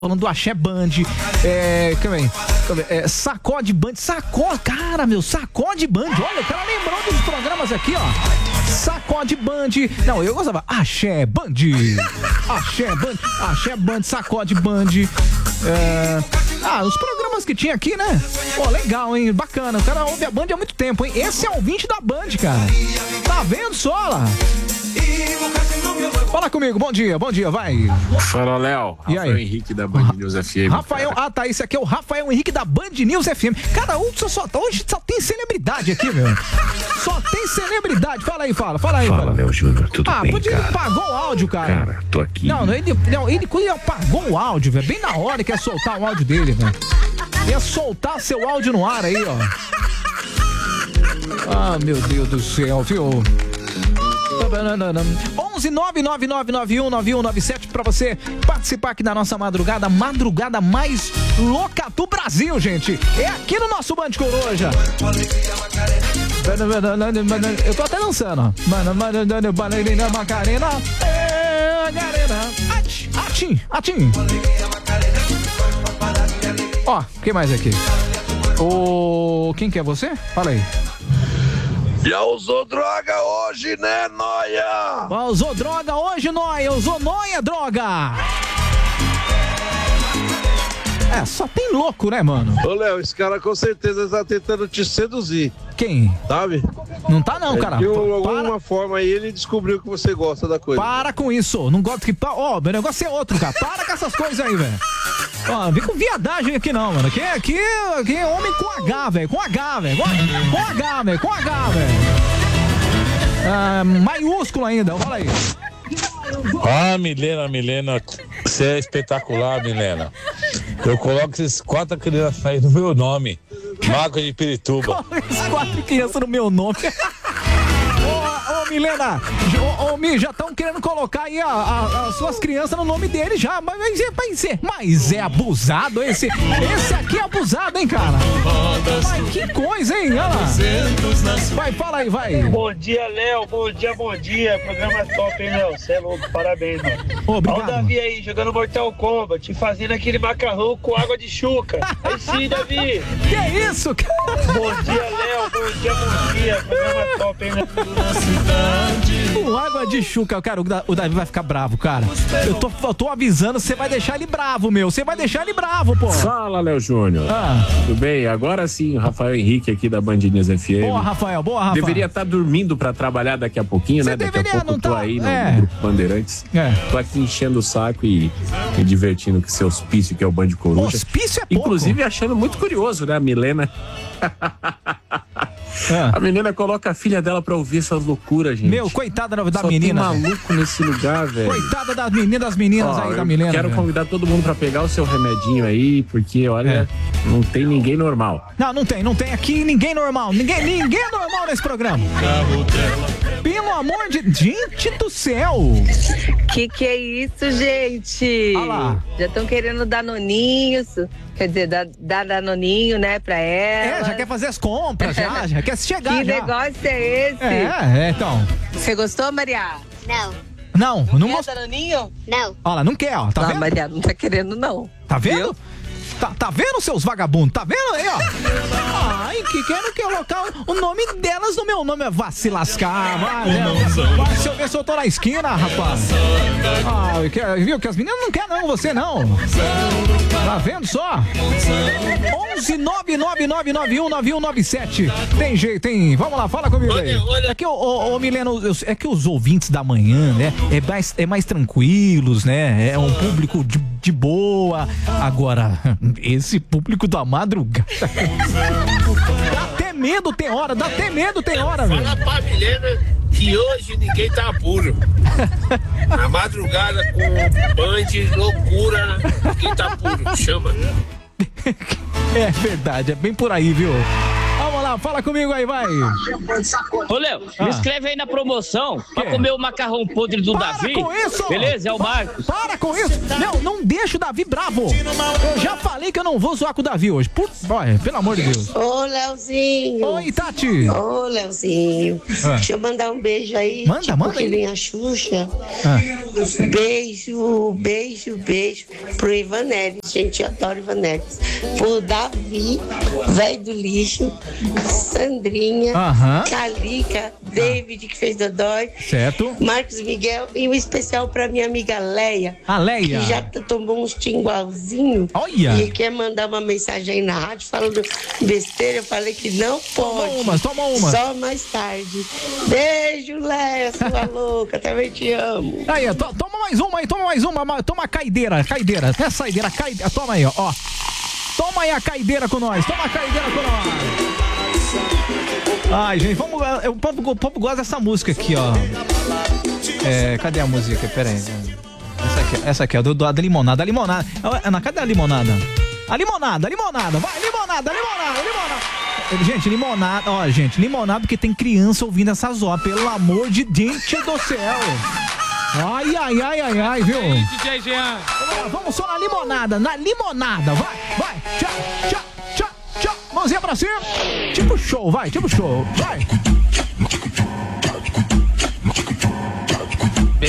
falando do Axé Band, Sacode Band, cara, Sacode Band, olha, o cara lembrou dos programas aqui, ó, Sacode Band, não, eu gostava, Axé Band, Sacode Band, os programas que tinha aqui, né, pô, legal, hein, bacana, o cara ouve a Band há muito tempo, hein, esse é o ouvinte da Band, cara, tá vendo só, lá? Fala comigo, bom dia, vai. Fala, Léo. Rafael Henrique da Band News FM. Rafael, tá, esse aqui é o Rafael Henrique da Band News FM. Cara, hoje só tem celebridade aqui, meu. Só tem celebridade. Fala aí. Fala, Léo Júnior, tudo bem, podia, cara? Ele apagou o áudio, cara. Cara, tô aqui. Ele apagou o áudio, velho. Bem na hora que ia soltar o áudio dele, velho. Ia soltar seu áudio no ar aí, ó. Ah, meu Deus do céu, viu? 11-99991-9197 pra você participar aqui da nossa madrugada mais louca do Brasil, gente. É aqui no nosso Band Coruja. Eu tô até dançando, ó. Ó, quem mais aqui? Quem que é você? Fala aí. Já usou droga hoje, né, Noia? Usou droga hoje, Noia? Usou Noia, droga? Só tem louco, né, mano? Ô, Léo, esse cara com certeza tá tentando te seduzir. Quem? Sabe? Não tá não, cara. De alguma forma aí ele descobriu que você gosta da coisa. Para com isso. Não gosto que... meu negócio é outro, cara. Para com essas coisas aí, velho. Não vem com viadagem aqui não, mano. Aqui é homem com H, velho. Com H, velho. Maiúsculo ainda. Fala aí. Milena, você é espetacular, Milena. Eu coloco esses 4 crianças aí no meu nome. Marco de Pirituba. Esses 4 crianças no meu nome. Milena, já estão querendo colocar aí as suas crianças no nome dele já, mas é abusado esse aqui é abusado, hein, cara? Mas que coisa, hein, olha lá. Vai, fala aí, vai. Bom dia, Léo, bom dia, programa top, hein, Léo, você é louco, parabéns, mano. Obrigado. Olha o Davi aí, jogando Mortal Kombat, fazendo aquele macarrão com água de chuca, aí sim, Davi. Que é isso, cara? Bom dia, Léo, bom dia, programa top, hein, Léo. Com água de chuca, cara, o Davi vai ficar bravo, cara. Eu tô avisando, você vai deixar ele bravo, meu. Você vai deixar ele bravo, pô. Fala, Léo Júnior. Tudo bem? Agora sim, o Rafael Henrique aqui da Band News FM. Boa, Rafael. Deveria estar dormindo pra trabalhar daqui a pouquinho, né? Daqui a pouco tô aí no Grupo Bandeirantes. Tô aqui enchendo o saco e me divertindo com seu hospício, que é o Band Coruja. Hospício é pouco. Inclusive achando muito curioso, né, a Milena. A menina coloca a filha dela pra ouvir essas loucuras, gente. Meu, coitada da menina. Tem maluco nesse lugar, velho. Coitada das meninas aí da Milena. Quero convidar todo mundo pra pegar o seu remedinho aí, porque, olha, não tem ninguém normal. Não tem aqui ninguém normal. Ninguém é normal nesse programa. Pelo amor de... Gente do céu. Que é isso, gente? Olha lá. Já estão querendo danoninhos, quer dizer, dar danoninho, né, pra ela. Já quer fazer as compras, já quer chegar. Que negócio é esse? Então. Você gostou, Maria? Não quer danoninho? Olha lá, não quer, ó. Tá vendo? Maria, não tá querendo, não. Tá vendo? Tá vendo, seus vagabundos? Tá vendo aí, ó? Ai, que quero colocar o nome delas no meu nome. Vai se lascar, vai se eu ver se eu tô na esquina, rapaz. Viu que as meninas não querem não, você não. Tá vendo só? 11-99991-9197. Tem jeito, hein? Vamos lá, fala comigo aí. É que, Milena, é que os ouvintes da manhã, né? É mais tranquilos, né? É um público de boa. Agora, esse público da madrugada. Dá até medo tem hora, velho. Fala pra Milena que hoje ninguém tá puro. Na madrugada com Band, loucura, ninguém tá puro. Chama. É verdade, é bem por aí, viu? Vamos lá. lá, fala comigo aí, vai. Ô, Léo, me inscreve aí na promoção pra comer o macarrão podre do Davi. Para com isso! Beleza? É o Marcos. Para com isso! Não deixa o Davi bravo. Eu já falei que eu não vou zoar com o Davi hoje. Pelo amor de Deus. Ô, Léozinho. Oi, Tati. Ô, Léozinho. Deixa eu mandar um beijo aí. Manda. Que nem a Xuxa. Beijo pro Ivanelis. Gente, eu adoro Ivanelis. Pro Davi, velho do lixo. Sandrinha. Calica. David, que fez Dodói. Certo. Marcos Miguel. E um especial pra minha amiga Leia. A Leia. Que já tomou uns tingualzinhos. Olha. E quer mandar uma mensagem aí na rádio falando besteira. Eu falei que não pode. Toma uma. Só mais tarde. Beijo, Leia, sua louca. Também te amo. Aí, toma mais uma aí, toma a caideira. Até a saideira, toma aí, ó. Toma aí a caideira com nós. Ai, gente, vamos. O povo gosta dessa música aqui, ó. Cadê a música? Pera aí. Essa aqui, ó, da limonada. Cadê a limonada? A limonada, vai, limonada. Gente, limonada porque tem criança ouvindo essas horas, pelo amor de Deus do céu. Ai, viu? Aí, DJ Jean. Vamos só na limonada, vai. Tchau. Mãozinha pra cima. Tipo show, vai.